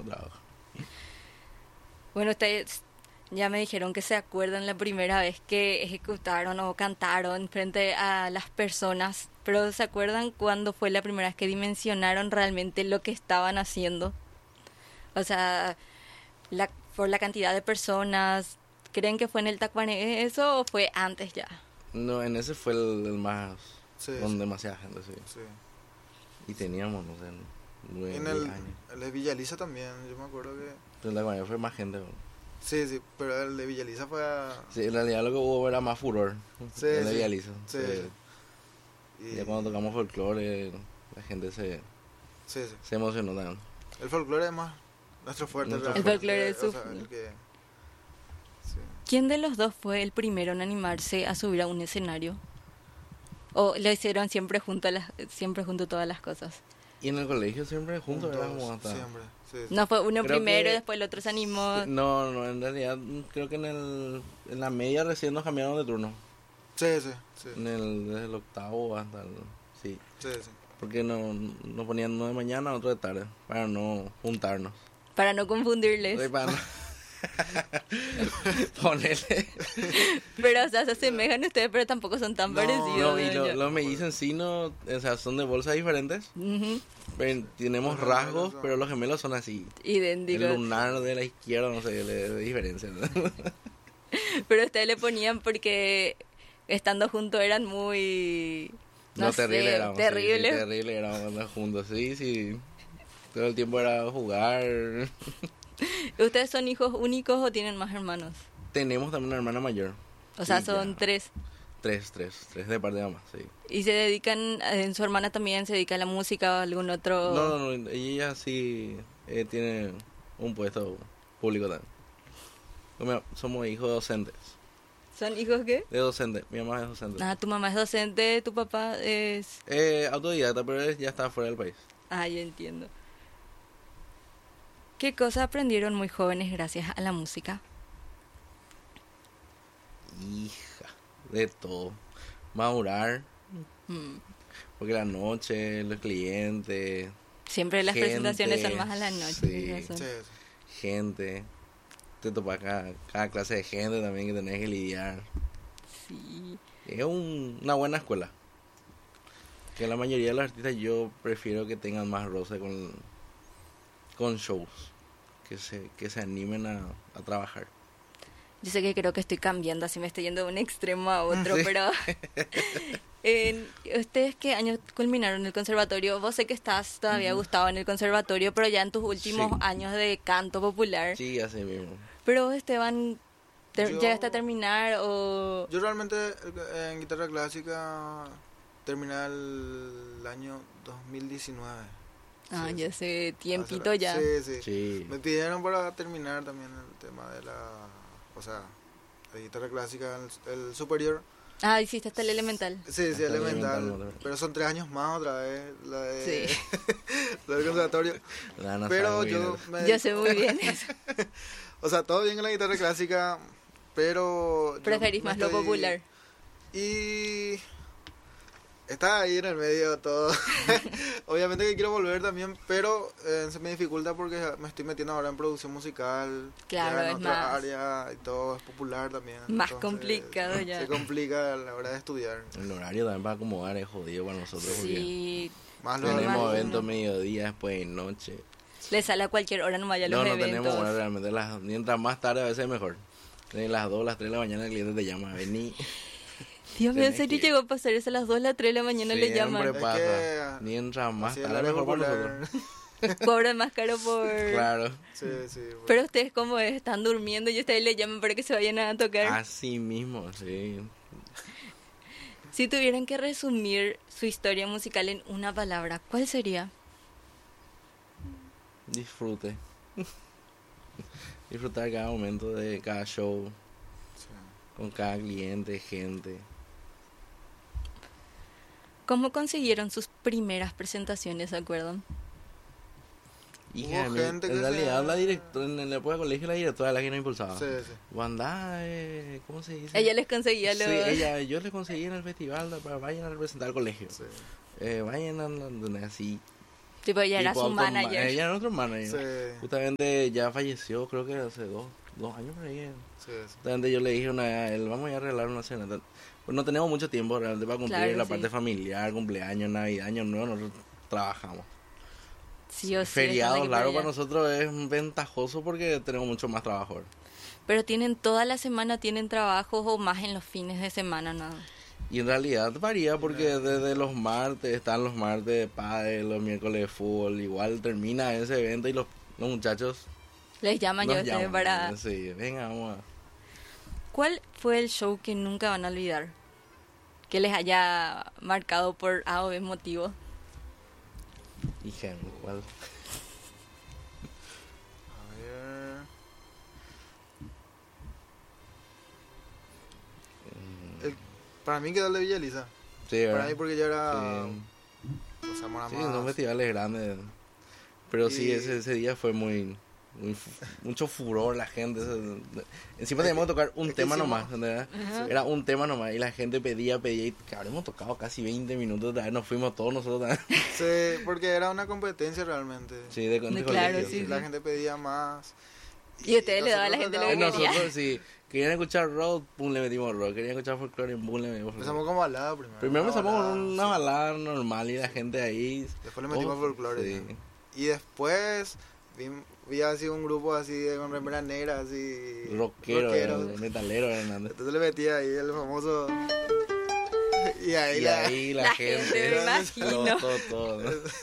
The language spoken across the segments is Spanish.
trabajo. Bueno, ustedes ya me dijeron que se acuerdan la primera vez que ejecutaron o cantaron frente a las personas, pero ¿se acuerdan cuándo fue la primera vez que dimensionaron realmente lo que estaban haciendo? O sea, por la cantidad de personas, ¿creen que fue en el Tacuané eso o fue antes ya? No, en ese fue el más, Sí, con sí, demasiada gente, sí. sí. Y teníamos, no sé, 9, En 10 el, años. el de Villaliza también, yo me acuerdo que... Entonces la mayoría fue más gente. Sí, sí, pero el de Villaliza fue a... Sí, en realidad lo que hubo era más furor. Sí, El de sí. Vializa. Sí, Sí. Ya cuando tocamos folclore, la gente se sí, sí. emocionó también. El folclore es más nuestro fuerte. Nuestro realmente, El folclore es o su- sea, el que... Sí. ¿Quién de los dos fue el primero en animarse a subir a un escenario? ¿O lo hicieron siempre siempre junto todas las cosas? Y en el colegio siempre juntos éramos hasta... Siempre, sí, sí. No fue uno Creo primero que- y después el otro se animó. No, no, en realidad creo que en la media recién nos cambiaron de turno. Sí, sí, sí, Desde el octavo hasta el... Sí, sí, sí. porque nos ponían uno de mañana, otro de tarde, para no juntarnos. Para no confundirles. Sí, para no... Ponerle... Pero, o sea, se asemejan ustedes, pero tampoco son tan No, parecidos. No, y digo yo. los mellizos en sí no, o sea, son de bolsas diferentes. Ujú, Tenemos Los rasgos, gemelos son- pero los gemelos son así. El idénticos. lunar de la izquierda, no sé, le diferencia. ¿No? Pero ustedes le ponían porque estando juntos eran muy... No, sé, terrible éramos. Sí, terribles. sí, terrible éramos andar juntos, sí, sí. Todo el tiempo era jugar. ¿Ustedes son hijos únicos o tienen más hermanos? Tenemos también una hermana mayor. O sea, Sí, son ya. tres. Tres de parte de mamá, sí. ¿Y se dedican, en su hermana también se dedica a la música o algún otro? No, ella sí tiene un puesto público también. Somos hijos docentes. ¿Son hijos qué? De docente, mi mamá es docente. Ah, tu mamá es docente, tu papá es... Autodidacta, pero él ya está fuera del país. Ah, ya entiendo. ¿Qué cosas aprendieron muy jóvenes gracias a la música? Hija, de todo. Madurar, Mm, porque la noche, los clientes, Siempre las Gente, presentaciones son más a la noche. sí. tienes razón. Sí, sí. gente. Te topa cada clase de gente también que tenés que lidiar. Sí. Es una buena escuela. Que la mayoría de los artistas yo prefiero que tengan más roce con shows. Que se animen a trabajar. Yo sé que creo que estoy cambiando, así me estoy yendo de un extremo a otro, Sí. pero... ¿Ustedes qué años culminaron el conservatorio? Vos sé que estás todavía, Gustavo, en el conservatorio, pero ya en tus últimos Sí. años de canto popular. Sí, así mismo. Pero vos, Esteban, Yo- ¿llegaste a terminar o...? Yo realmente en guitarra clásica terminé el año 2019. Ah, Sí, ya sí. sé, tiempito Hace- ya. Sí, sí. Sí. Me pidieron para terminar también el tema de la... O sea, de guitarra clásica, el superior. Ah, hiciste hasta el elemental. Sí, sí, Hasta el elemental. elemental, Pero son 3 años más otra vez. La de... Sí. la del conservatorio. Lana Pero sabe yo muy me... Yo sé muy bien eso. O sea, todo bien con la guitarra clásica, pero... yo Preferís me más lo estoy- popular. Y... Está ahí en el medio todo. Obviamente que quiero volver también, pero se me dificulta porque me estoy metiendo ahora en producción musical. Claro, ya en es otra más- área y todo es popular también. Más complicado ya. Se complica a la hora de estudiar. El horario también para acomodar es jodido para nosotros. Sí, Más Lo lo Tenemos imagino. eventos mediodía, después de noche. le sale a cualquier hora nomás ya los No eventos. tenemos hora realmente. Mientras más tarde a veces es mejor. Las 2, las 3 de la mañana el cliente te llama, vení. Dios mío, ¿en Tenés serio que- llegó a pasar eso a las 2, las 3 de la mañana le Siempre llaman? Es pasa. que- Mientras más así es tarde la mejor para popular. nosotros. Cobran más caro por... Claro. Sí, sí. Pero ustedes como están durmiendo y ustedes le llaman para que se vayan a tocar. Así mismo, sí. Si tuvieran que resumir su historia musical en una palabra, ¿cuál sería? Disfrute. Disfrutar cada momento de cada show, Sí. con cada cliente, gente. ¿Cómo consiguieron sus primeras presentaciones, se acuerdan? Hija, Hubo en gente que realidad se- la directora, en la época de colegio, la directora era la que nos impulsaba. Sí, sí. Wanda, ¿cómo se dice? Ella les conseguía Sí, los... yo le conseguí en el festival para vayan a representar al colegio. Sí. Vayan a así. Tipo, ella era Tipo, su manager. Ella era nuestro manager. Sí, Justamente ya falleció, creo que hace dos años por ahí. sí, sí. Justamente yo le dije una vez a él, vamos a ir a arreglar una cena. Pues no tenemos mucho tiempo realmente para cumplir Claro, la sí. parte familiar, cumpleaños, Navidad, Año Nuevo, nosotros trabajamos. Sí o sí. Feriados están aquí largos para para allá. nosotros es ventajoso porque tenemos mucho más trabajo ahora. Pero tienen toda la semana, tienen trabajos o más en los fines de semana, ¿no? Y en realidad varía porque desde los martes, están los martes de pádel, los miércoles de fútbol, igual termina ese evento y los muchachos Les llaman nos ya ustedes llaman. para... Sí, venga, vamos a... ¿Cuál fue el show que nunca van a olvidar? Que les haya marcado por A o B motivo. Hija, ¿cuál? A ver. Para mí quedó el de Villa Elisa. Sí, ¿verdad? Para mí porque yo era... Sí. O sea, Sí, son festivales grandes. Pero sí, Y- ese día fue mucho furor la gente. Encima teníamos que tocar un es que tema hicimos- nomás. ¿Entendés? Era un tema nomás. Y la gente pedía. Y que habremos tocado casi 20 minutos. También nos fuimos todos nosotros también. Sí, porque era una competencia realmente. Sí, de Claro, colegio, sí, La gente pedía más. Y ustedes le daban a la gente lo que nosotros quería. Nosotros sí. Querían escuchar rock, pum, le metimos rock. Querían escuchar folclore, pum, le metimos Empezamos folclore. con balada primero. Primero empezamos con una sí. balada normal y la gente ahí. Después le metimos oh, folclore. sí. ¿no? Y después vi así un grupo así con remera negra, así. Rockero, rockero. metalero, Hernández. Entonces le metí ahí el famoso. Y ahí Y la. ahí la La gente. gente, me imagino. Todo.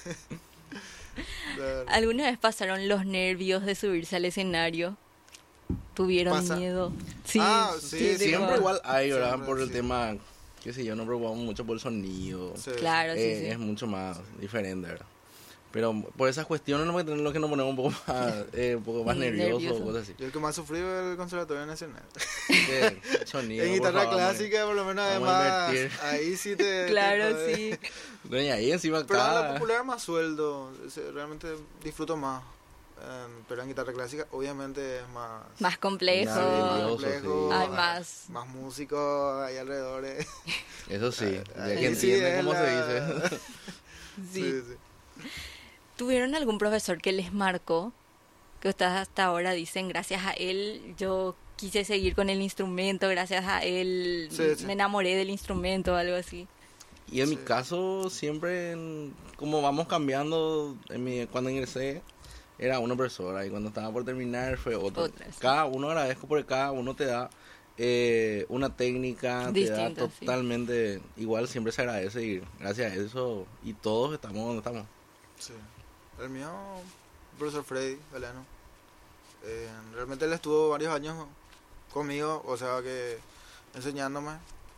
¿Alguna vez pasaron los nervios de subirse al escenario? ¿Tuvieron Pasa. miedo? Sí, Ah, sí, tipo- Siempre igual hay, ¿verdad? Siempre, Por el sí. tema, qué sé yo, no preocupamos mucho por el sonido. Sí. Claro, sí, sí. Es mucho más diferente, ¿verdad? Pero por esas cuestiones no tenemos que nos ponemos un poco más nerviosos Nervioso. o cosas así. Yo el que más sufrí fue el Conservatorio Nacional. Sonido, En por guitarra favor, clásica, por lo menos, vamos a además. invertir. Ahí sí te. Claro, te- sí. No, y ahí encima Pero en la cada... popular más sueldo. Realmente disfruto más. Pero en guitarra clásica, obviamente, es más. Más complejo. Más nervioso, complejo, sí. Hay más. Más músicos ahí alrededor. Eso sí, ya Ahí que sí entienden es cómo se la- dice. Sí. sí. ¿Tuvieron algún profesor que les marcó? Que ustedes hasta ahora dicen, gracias a él yo quise seguir con el instrumento, gracias a él Sí, sí. me enamoré del instrumento o algo así. Y en mi Sí. caso, siempre, como vamos cambiando, cuando ingresé, era una profesora y cuando estaba por terminar fue otra. Otra, sí. Cada uno agradezco porque cada uno te da una técnica, te da Distinta, sí. totalmente igual, siempre se agradece y gracias a eso y todos estamos donde estamos. Sí. El mío, el profesor Freddy Galeno. Realmente él estuvo varios años conmigo, o sea que enseñándome.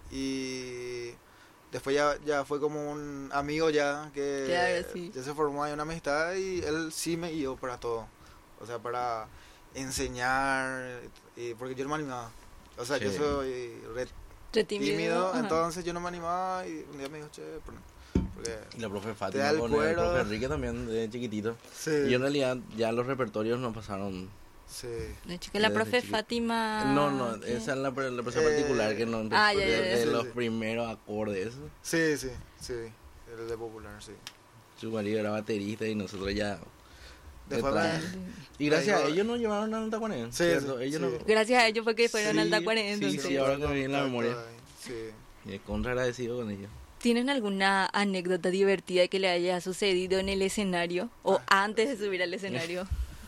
Y después ya fue como un amigo ya que Claro, sí. ya se formó ahí una amistad y él sí me guió para todo. O sea, para enseñar, y porque yo no me animaba. O sea, yo Sí. soy re Re tímido, ajá. entonces yo no me animaba y un día me dijo, che, porque Y la profe da Fátima el con el cuero. profe Enrique también, de chiquitito. sí, Y en realidad ya los repertorios nos pasaron. sí. De hecho, que la Desde profe chiquito. Fátima... No, ¿qué? esa es la profesora particular que nos Ah, ya, ya, ya. de Sí, los sí. primeros acordes. Sí, el de popular, sí. Su marido era baterista y nosotros ya. Después detrás. me- Y gracias a dijo- ellos nos llevaron al Tacuané. Sí, ¿cierto? sí, Ellos sí. nos. Gracias a ellos fue que fueron Sí, al Tacuané, sí, entonces. sí, ahora que me viene la memoria. Sí. Y contra agradecido con ellos. ¿Tienen alguna anécdota divertida que le haya sucedido en el escenario o antes de subir al escenario?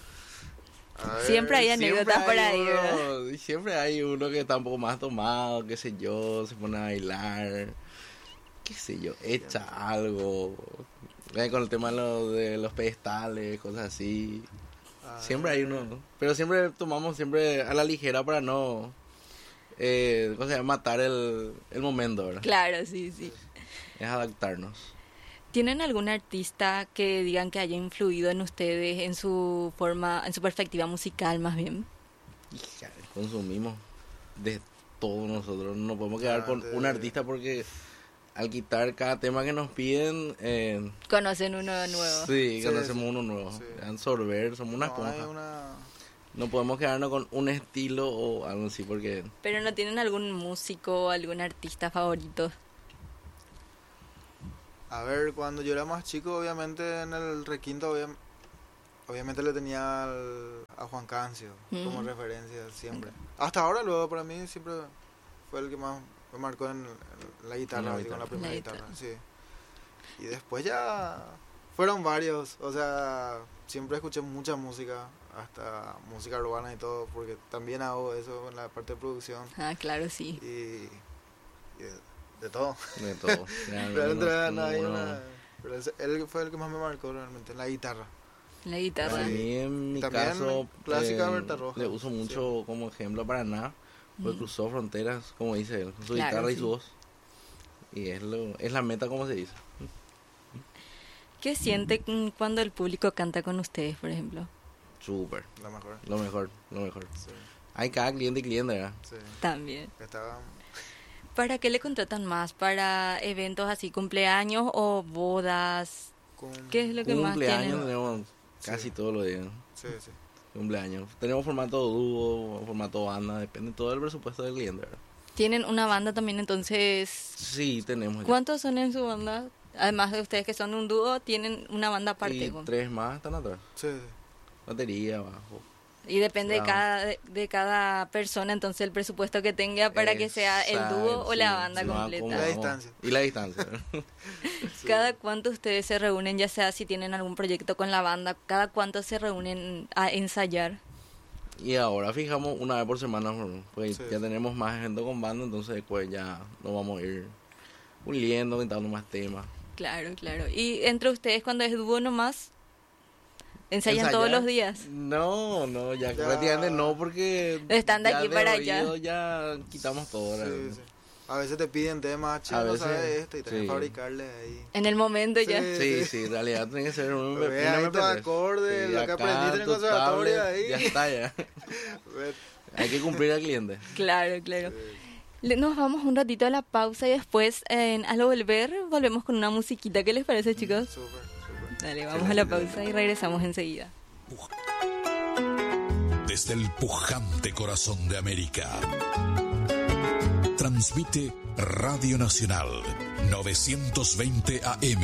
A ver, Siempre hay anécdotas por ahí, ¿verdad? y siempre hay uno que está un poco más tomado, qué sé yo, se pone a bailar, qué sé yo, echa algo. Con el tema de los pedestales, cosas así. a Siempre hay ver. uno, pero siempre tomamos siempre a la ligera para no ¿cómo se llama? Matar el momento, ¿verdad? Claro, sí, sí. Es adaptarnos. ¿Tienen algún artista que digan que haya influido en ustedes en su forma, en su perspectiva musical más bien? Hija, consumimos de todo nosotros, no podemos quedar con Claro, un artista porque al quitar cada tema que nos piden, ¿Conocen uno nuevo? sí, Sí, conocemos sí. uno nuevo, Sí. absorber, somos una No, hay esponja. una... No podemos quedarnos con un estilo o algo así porque ¿Pero no tienen algún músico o algún artista favorito? A ver, cuando yo era más chico, obviamente en el requinto, obviamente le tenía a Juan Cancio como referencia siempre. Hasta ahora, luego, para mí siempre fue el que más me marcó en la guitarra, así, con la primera guitarra. Sí. Y después ya fueron varios, o sea, siempre escuché mucha música, hasta música urbana y todo, porque también hago eso en la parte de producción. Ah, claro, sí. Y de todo. De todo. Realmente pero él fue el que más me marcó realmente, la guitarra. La guitarra. Para mí, en mi También caso, clásica Berta Roja. le uso mucho como ejemplo para nada, porque cruzó fronteras, como dice él, con su Claro, guitarra y sí. su voz. Y es la meta, como se dice. ¿Qué siente cuando el público canta con ustedes, por ejemplo? Súper. La mejor. Lo mejor. Sí, Hay cada cliente y cliente, ¿verdad? sí. También. Estaba... ¿Para qué le contratan más? ¿Para eventos así, cumpleaños o bodas? ¿Qué es lo que más Cumpleaños tienen? tenemos casi Sí. todos los días. Sí, sí. Cumpleaños. Tenemos formato dúo, formato banda, depende todo del presupuesto del cliente, ¿verdad? ¿Tienen una banda también entonces? Sí, tenemos. ¿Cuántos son en su banda? Además de ustedes que son un dúo, tienen una banda aparte. Y 3 más están atrás. Sí, sí. Batería, bajo. Y depende Claro. de cada persona, entonces el presupuesto que tenga para que sea el dúo o la banda sí, completa. La distancia. Y la distancia. Sí. ¿Cada cuánto ustedes se reúnen, ya sea si tienen algún proyecto con la banda, cada cuánto se reúnen a ensayar? Y ahora fijamos una vez por semana, pues Sí. ya tenemos más eventos con banda, entonces después ya nos vamos a ir puliendo, inventando más temas. Claro, claro. ¿Y entre ustedes cuando es dúo nomás? ¿Ensayan ¿Ensayar? todos los días? No, ya Ya. prácticamente no, porque Están de ya aquí para allá. oído ya quitamos todo. Sí, realmente. sí. A veces te piden temas, A chico, no veces, sabes esto, y tenés sí. que fabricarle ahí. En el momento ya. Sí, en realidad tiene que ser un Ve ahí tus acordes, lo que aprendiste en el conservatorio ahí. Ya está, ya. Ve- Hay que cumplir al cliente. Claro, claro. Nos vamos un ratito a la pausa y después al volver volvemos con una musiquita. ¿Qué les parece, chicos? Súper, súper. Dale, vamos a la pausa y regresamos enseguida. Desde el pujante corazón de América, transmite Radio Nacional 920 AM.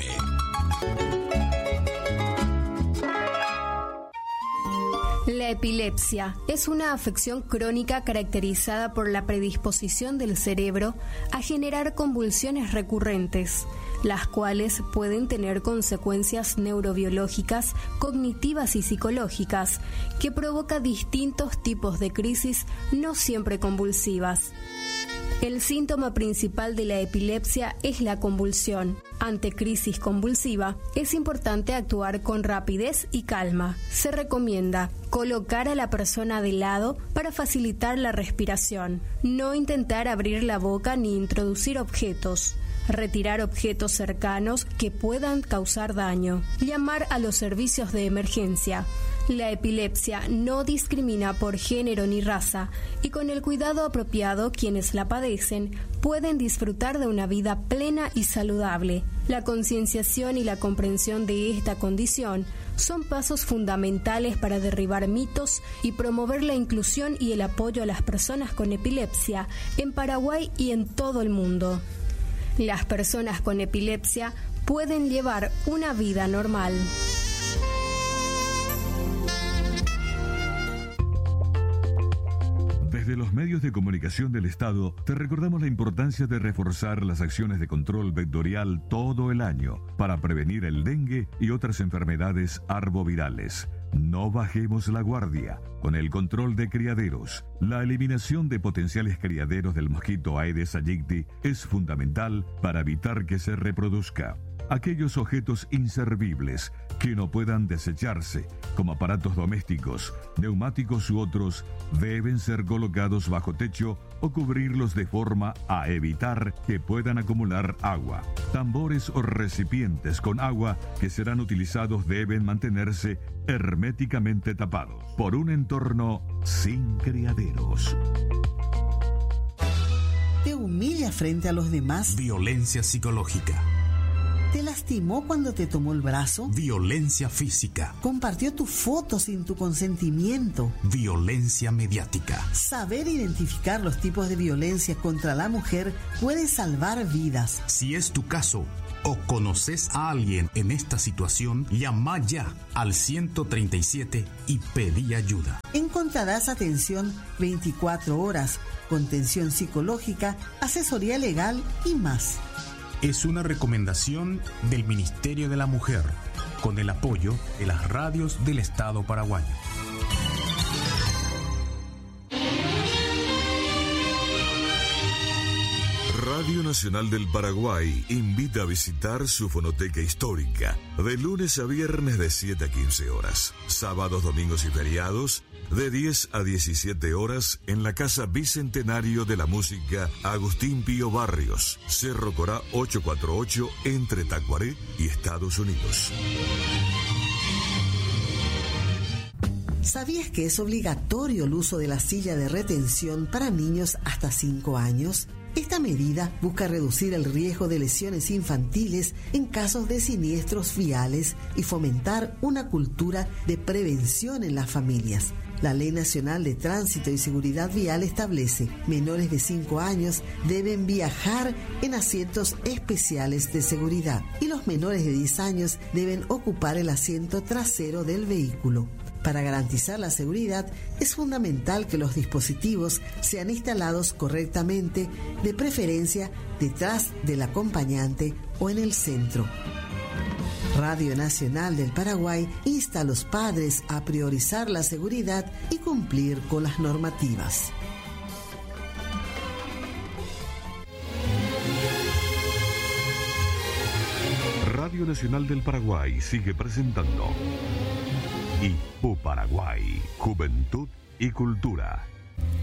La epilepsia es una afección crónica caracterizada por la predisposición del cerebro a generar convulsiones recurrentes, las cuales pueden tener consecuencias neurobiológicas, cognitivas y psicológicas, que provoca distintos tipos de crisis no siempre convulsivas. El síntoma principal de la epilepsia es la convulsión. Ante crisis convulsiva, es importante actuar con rapidez y calma. Se recomienda colocar a la persona de lado para facilitar la respiración. No intentar abrir la boca ni introducir objetos. Retirar objetos cercanos que puedan causar daño. Llamar a los servicios de emergencia. La epilepsia no discrimina por género ni raza y con el cuidado apropiado quienes la padecen pueden disfrutar de una vida plena y saludable. La concienciación y la comprensión de esta condición son pasos fundamentales para derribar mitos y promover la inclusión y el apoyo a las personas con epilepsia en Paraguay y en todo el mundo. Las personas con epilepsia pueden llevar una vida normal. Desde los medios de comunicación del Estado, te recordamos la importancia de reforzar las acciones de control vectorial todo el año para prevenir el dengue y otras enfermedades arbovirales. No bajemos la guardia. Con el control de criaderos, la eliminación de potenciales criaderos del mosquito Aedes aegypti es fundamental para evitar que se reproduzca. Aquellos objetos inservibles que no puedan desecharse, como aparatos domésticos, neumáticos u otros, deben ser colocados bajo techo o cubrirlos de forma a evitar que puedan acumular agua. Tambores o recipientes con agua que serán utilizados deben mantenerse herméticamente tapados por un entorno sin criaderos. ¿Te humilla frente a los demás? Violencia psicológica, ¿Te lastimó cuando te tomó el brazo? violencia física, ¿Compartió tu foto sin tu consentimiento? violencia mediática. Saber identificar los tipos de violencia contra la mujer puede salvar vidas. Si es tu caso, o conoces a alguien en esta situación, llama ya al 137 y pedí ayuda. Encontrarás atención 24 horas, contención psicológica, asesoría legal y más. Es una recomendación del Ministerio de la Mujer, con el apoyo de las radios del Estado paraguayo. Radio Nacional del Paraguay invita a visitar su fonoteca histórica de lunes a viernes de 7 a 15 horas, sábados, domingos y feriados de 10 a 17 horas en la Casa Bicentenario de la Música Agustín Pío Barrios, Cerro Corá 848, entre Tacuaré y Estados Unidos. ¿Sabías que es obligatorio el uso de la silla de retención para niños hasta 5 años? Esta medida busca reducir el riesgo de lesiones infantiles en casos de siniestros viales y fomentar una cultura de prevención en las familias. La Ley Nacional de Tránsito y Seguridad Vial establece: menores de 5 años deben viajar en asientos especiales de seguridad y los menores de 10 años deben ocupar el asiento trasero del vehículo. Para garantizar la seguridad, es fundamental que los dispositivos sean instalados correctamente, de preferencia detrás del acompañante o en el centro. Radio Nacional del Paraguay insta a los padres a priorizar la seguridad y cumplir con las normativas. Radio Nacional del Paraguay sigue presentando IPU Paraguay, Juventud y Cultura.